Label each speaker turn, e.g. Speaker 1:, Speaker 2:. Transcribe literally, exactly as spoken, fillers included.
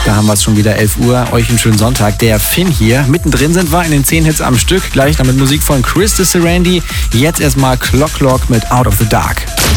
Speaker 1: Da haben wir es schon wieder, elf Uhr. Euch einen schönen Sonntag. Der Finn hier. Mittendrin sind wir in den zehn Hits am Stück. Gleich noch mit Musik von Chris de Serandy. Jetzt erstmal Clock Clock mit Out of the Dark.